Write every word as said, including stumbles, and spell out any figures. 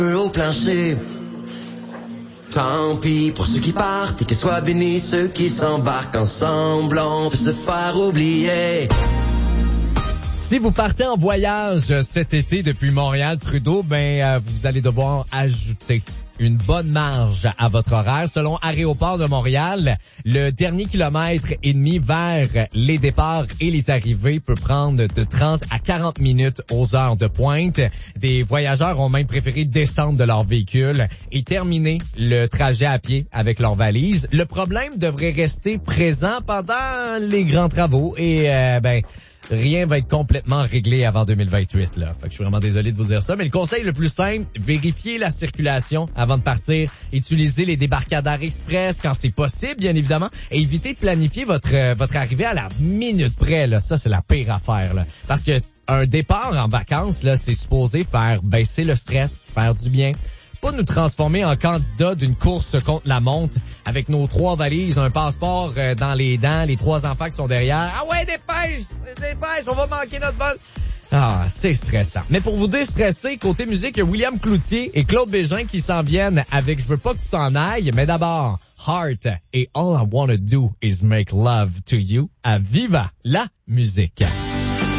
au plancher. Tant pis pour ceux qui partent et qu'ils soient bénis ceux qui s'embarquent ensemble. On peut se faire oublier. Si vous partez en voyage cet été depuis Montréal, Trudeau, ben euh, vous allez devoir ajouter une bonne marge à votre horaire. Selon Aéroport de Montréal, le dernier kilomètre et demi vers les départs et les arrivées peut prendre de trente à quarante minutes aux heures de pointe. Des voyageurs ont même préféré descendre de leur véhicule et terminer le trajet à pied avec leurs valises. Le problème devrait rester présent pendant les grands travaux et euh, ben rien va être complètement réglé avant deux mille vingt-huit, là. Fait que je suis vraiment désolé de vous dire ça. Mais le conseil le plus simple, vérifiez la circulation avant de partir. Utilisez les débarcadères express quand c'est possible, bien évidemment. Et évitez de planifier votre, euh, votre arrivée à la minute près, là. Ça, c'est la pire affaire, là. Parce que un départ en vacances, là, c'est supposé faire baisser le stress, faire du bien. Pas nous transformer en candidat d'une course contre la montre avec nos trois valises, un passeport euh, dans les dents, les trois enfants qui sont derrière. Ah ouais, dépêche, dépêche, on va manquer notre vol. Ah, c'est stressant. Mais pour vous déstresser, côté musique, il y a William Cloutier et Claude Bégin qui s'en viennent avec Je veux pas que tu t'en ailles, mais d'abord, Heart et All I Wanna Do Is Make Love to You à Viva la musique.